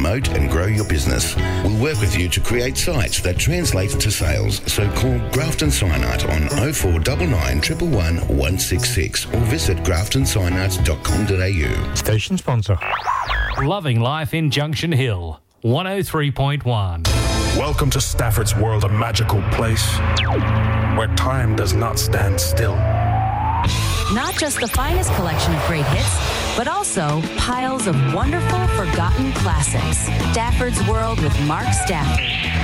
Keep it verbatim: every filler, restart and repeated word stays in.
promote and grow your business. We'll work with you to create sites that translate to sales. So call Grafton Signart on oh four nine nine, one one one, one six six or visit grafton signart dot com dot a u. Station sponsor. Loving life in Junction Hill. one oh three point one. Welcome to Stafford's World, a magical place where time does not stand still. Not just the finest collection of great hits, but also piles of wonderful, forgotten classics. Stafford's World with Mark Stafford.